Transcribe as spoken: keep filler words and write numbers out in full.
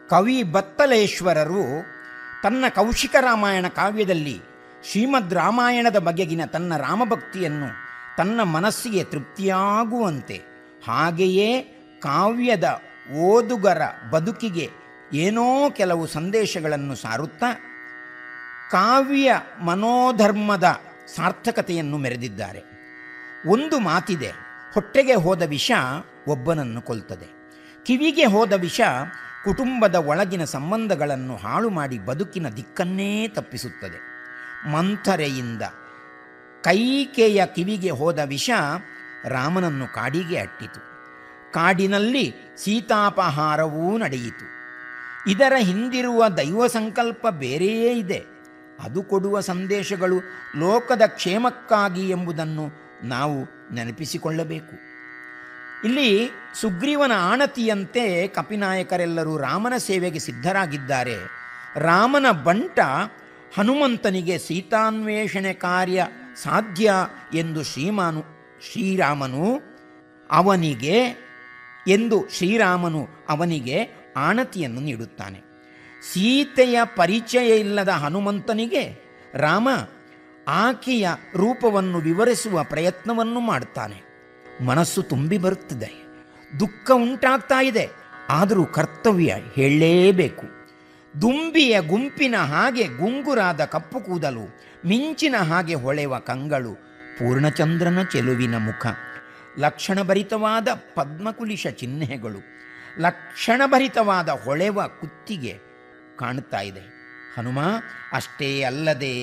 ಕವಿ ಬತ್ತಲೇಶ್ವರರು ತನ್ನ ಕೌಶಿಕ ರಾಮಾಯಣ ಕಾವ್ಯದಲ್ಲಿ ಶ್ರೀಮದ್ ರಾಮಾಯಣದ ಬಗೆಗಿನ ತನ್ನ ರಾಮಭಕ್ತಿಯನ್ನು ತನ್ನ ಮನಸ್ಸಿಗೆ ತೃಪ್ತಿಯಾಗುವಂತೆ, ಹಾಗೆಯೇ ಕಾವ್ಯದ ಓದುಗರ ಬದುಕಿಗೆ ಏನೋ ಕೆಲವು ಸಂದೇಶಗಳನ್ನು ಸಾರುತ್ತಾ ಕಾವ್ಯ ಮನೋಧರ್ಮದ ಸಾರ್ಥಕತೆಯನ್ನು ಮೆರೆದಿದ್ದಾರೆ. ಒಂದು ಮಾತಿದೆ, ಹೊಟ್ಟೆಗೆ ಹೋದ ವಿಷ ಒಬ್ಬನನ್ನು ಕೊಲ್ತದೆ, ಕಿವಿಗೆ ಹೋದ ವಿಷ ಕುಟುಂಬದ ಒಳಗಿನ ಸಂಬಂಧಗಳನ್ನು ಹಾಳು ಮಾಡಿ ಬದುಕಿನ ದಿಕ್ಕನ್ನೇ ತಪ್ಪಿಸುತ್ತದೆ. ಮಂಥರೆಯಿಂದ ಕೈಕೆಯ ಕಿವಿಗೆ ಹೋದ ವಿಷ ರಾಮನನ್ನು ಕಾಡಿಗೆ ಅಟ್ಟಿತು. ಕಾಡಿನಲ್ಲಿ ಸೀತಾಪಹಾರವೂ ನಡೆಯಿತು. ಇದರ ಹಿಂದಿರುವ ದೈವ ಸಂಕಲ್ಪ ಬೇರೆಯೇ ಇದೆ. ಅದು ಕೊಡುವ ಸಂದೇಶಗಳು ಲೋಕದ ಕ್ಷೇಮಕ್ಕಾಗಿ ಎಂಬುದನ್ನು ನಾವು ನೆನಪಿಸಿಕೊಳ್ಳಬೇಕು. ಇಲ್ಲಿ ಸುಗ್ರೀವನ ಆಣತಿಯಂತೆ ಕಪಿನಾಯಕರೆಲ್ಲರೂ ರಾಮನ ಸೇವೆಗೆ ಸಿದ್ಧರಾಗಿದ್ದಾರೆ. ರಾಮನ ಬಂಟ ಹನುಮಂತನಿಗೆ ಸೀತಾನ್ವೇಷಣೆ ಕಾರ್ಯ ಸಾಧ್ಯ ಎಂದು ಶ್ರೀಮಾನು ಶ್ರೀರಾಮನು ಅವನಿಗೆ ಎಂದು ಶ್ರೀರಾಮನು ಅವನಿಗೆ ಆಣತಿಯನ್ನು ನೀಡುತ್ತಾನೆ. ಸೀತೆಯ ಪರಿಚಯ ಇಲ್ಲದ ಹನುಮಂತನಿಗೆ ರಾಮ ಆಕೆಯ ರೂಪವನ್ನು ವಿವರಿಸುವ ಪ್ರಯತ್ನವನ್ನು ಮಾಡುತ್ತಾನೆ. ಮನಸ್ಸು ತುಂಬಿ ಬರುತ್ತದೆ, ದುಃಖ ಉಂಟಾಗ್ತಾ ಇದೆ, ಆದರೂ ಕರ್ತವ್ಯ ಹೇಳಲೇಬೇಕು. ದುಂಬಿಯ ಗುಂಪಿನ ಹಾಗೆ ಗುಂಗುರಾದ ಕಪ್ಪು ಕೂದಲು, ಮಿಂಚಿನ ಹಾಗೆ ಹೊಳೆವ ಕಂಗಳು, ಪೂರ್ಣಚಂದ್ರನ ಚೆಲುವಿನ ಮುಖ, ಲಕ್ಷಣಭರಿತವಾದ ಪದ್ಮಕುಲಿಶ ಚಿಹ್ನೆಗಳು, ಲಕ್ಷಣಭರಿತವಾದ ಹೊಳೆವ ಕುತ್ತಿಗೆ ಕಾಣುತ್ತಾ ಇದೆ. ಹನುಮ ಅಷ್ಟೇ ಅಲ್ಲದೆ